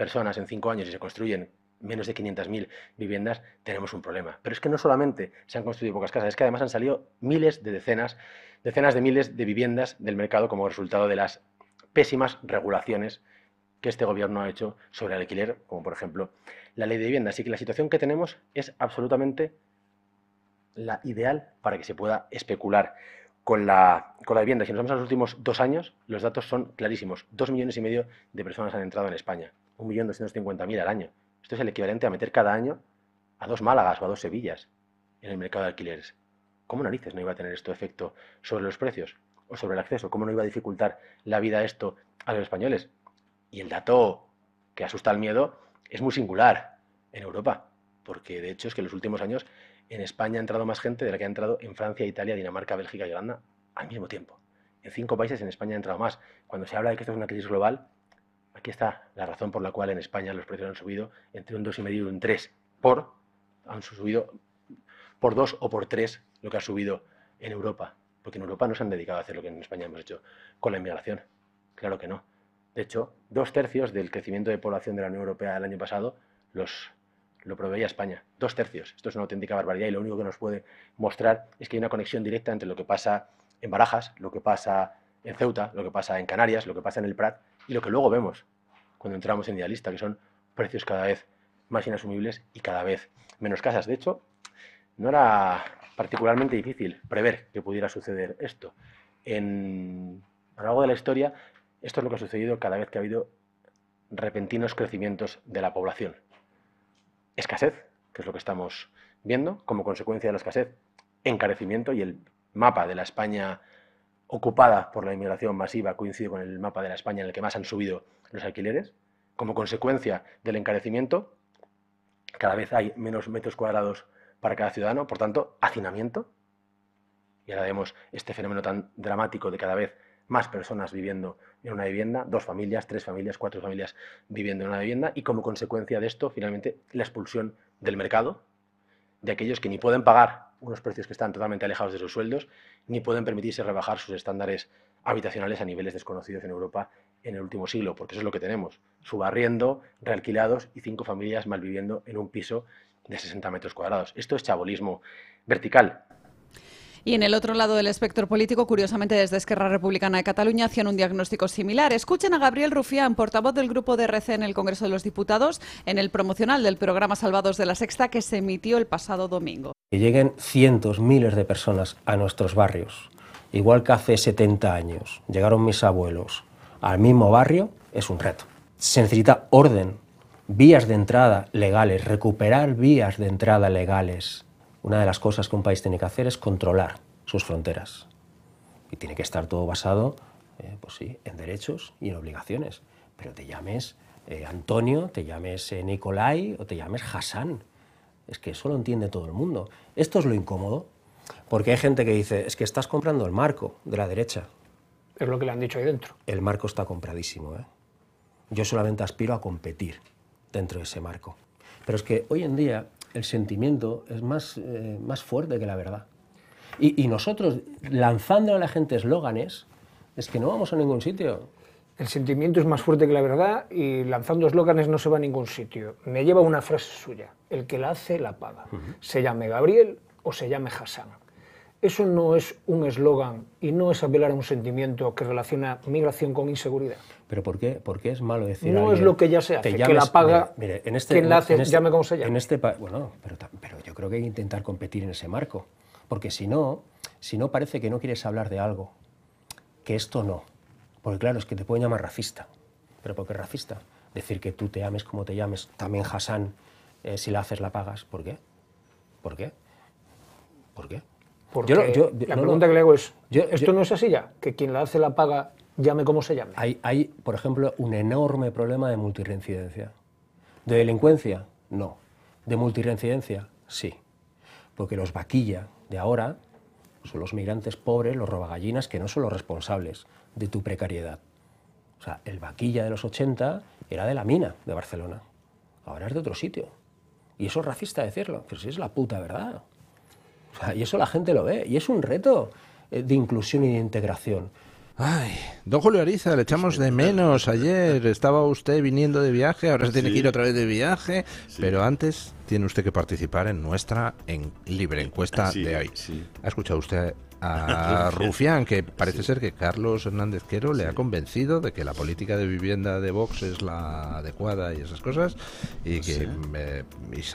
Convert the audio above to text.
personas en 5 años y se construyen menos de 500.000 viviendas, tenemos un problema. Pero es que no solamente se han construido pocas casas, es que además han salido decenas de miles de viviendas del mercado como resultado de las pésimas regulaciones que este gobierno ha hecho sobre el alquiler, como por ejemplo la ley de vivienda. Así que la situación que tenemos es absolutamente la ideal para que se pueda especular con la vivienda. Si nos vamos a los últimos 2 años, los datos son clarísimos. 2,5 millones de personas han entrado en España, 1.250.000 al año. Esto es el equivalente a meter cada año a 2 Málagas o a 2 Sevillas en el mercado de alquileres. ¿Cómo narices no iba a tener esto efecto sobre los precios o sobre el acceso? ¿Cómo no iba a dificultar la vida esto a los españoles? Y el dato que asusta al miedo es muy singular en Europa, porque de hecho es que en los últimos años en España ha entrado más gente de la que ha entrado en Francia, Italia, Dinamarca, Bélgica y Holanda al mismo tiempo. En 5 países en España ha entrado más. Cuando se habla de que esto es una crisis global, aquí está la razón por la cual en España los precios han subido entre un 2,5 y un 3 han subido por 2 o por 3 lo que ha subido en Europa. Porque en Europa no se han dedicado a hacer lo que en España hemos hecho con la inmigración. Claro que no. De hecho, 2/3 del crecimiento de población de la Unión Europea el año pasado lo proveía España. 2/3. Esto es una auténtica barbaridad y lo único que nos puede mostrar es que hay una conexión directa entre lo que pasa en Barajas, lo que pasa en Ceuta, lo que pasa en Canarias, lo que pasa en el Prat y lo que luego vemos cuando entramos en Idealista, que son precios cada vez más inasumibles y cada vez menos casas. De hecho, no era particularmente difícil prever que pudiera suceder esto. A lo largo de la historia, esto es lo que ha sucedido cada vez que ha habido repentinos crecimientos de la población. Escasez, que es lo que estamos viendo, como consecuencia de la escasez, encarecimiento, y el mapa de la España ocupada por la inmigración masiva coincide con el mapa de la España en el que más han subido los alquileres. Como consecuencia del encarecimiento, cada vez hay menos metros cuadrados para cada ciudadano, por tanto, hacinamiento. Y ahora vemos este fenómeno tan dramático de cada vez más personas viviendo en una vivienda, 2 familias, 3 familias, 4 familias viviendo en una vivienda, y como consecuencia de esto, finalmente, la expulsión del mercado de aquellos que ni pueden pagar unos precios que están totalmente alejados de sus sueldos, ni pueden permitirse rebajar sus estándares habitacionales a niveles desconocidos en Europa en el último siglo, porque eso es lo que tenemos: subarriendo, realquilados y 5 familias malviviendo en un piso de 60 metros cuadrados. Esto es chabolismo vertical. Y en el otro lado del espectro político, curiosamente desde Esquerra Republicana de Cataluña, hacían un diagnóstico similar. Escuchen a Gabriel Rufián, portavoz del grupo de RC en el Congreso de los Diputados, en el promocional del programa Salvados de la Sexta, que se emitió el pasado domingo. Que lleguen cientos, miles de personas a nuestros barrios, igual que hace 70 años llegaron mis abuelos al mismo barrio, es un reto. Se necesita orden, vías de entrada legales, recuperar vías de entrada legales. Una de las cosas que un país tiene que hacer es controlar sus fronteras. Y tiene que estar todo basado, pues sí, en derechos y en obligaciones. Pero te llames Antonio, te llames Nicolai o te llames Hassan. Es que eso lo entiende todo el mundo. Esto es lo incómodo, porque hay gente que dice, es que estás comprando el marco de la derecha. Es lo que le han dicho ahí dentro. El marco está compradísimo, ¿eh? Yo solamente aspiro a competir dentro de ese marco. Pero es que hoy en día el sentimiento es más fuerte que la verdad. Y nosotros, lanzando a la gente eslóganes, es que no vamos a ningún sitio. El sentimiento es más fuerte que la verdad y lanzando eslóganes no se va a ningún sitio. Me lleva una frase suya: el que la hace, la paga. Se llame Gabriel o se llame Hassan. Eso no es un eslogan y no es apelar a un sentimiento que relaciona migración con inseguridad. ¿Pero por qué es malo decir no a alguien, es lo que ya se hace, llames, que la paga, mire, quien la hace, llame como se llame. Bueno, pero yo creo que hay que intentar competir en ese marco, porque si no parece que no quieres hablar de algo, que esto no. Porque claro, es que te pueden llamar racista. ¿Pero por qué racista? Decir que tú te llames como te llames, también Hassan, si la haces la pagas. ¿Por qué? ¿Por qué? ¿Por qué? Porque la pregunta que le hago es, ¿esto no es así ya? Que quien la hace la paga, llame como se llame. Hay, por ejemplo, un enorme problema de multirreincidencia. ¿De delincuencia? No. ¿De multirreincidencia? Sí. Porque los vaquilla de ahora son los migrantes pobres, los robagallinas, que no son los responsables de tu precariedad. O sea, el vaquilla de los 80 era de la mina de Barcelona. Ahora es de otro sitio. Y eso es racista decirlo, pero sí es la puta verdad. O sea, y eso la gente lo ve. Y es un reto de inclusión y de integración. Ay, don Julio Ariza, le echamos de menos. Ayer estaba usted viniendo de viaje, ahora se tiene que ir otra vez de viaje, pero antes tiene usted que participar en nuestra libre encuesta de hoy. ¿Ha escuchado usted a Rufián, que parece ser que Carlos Hernández Quero le ha convencido de que la política de vivienda de Vox es la adecuada y esas cosas, y que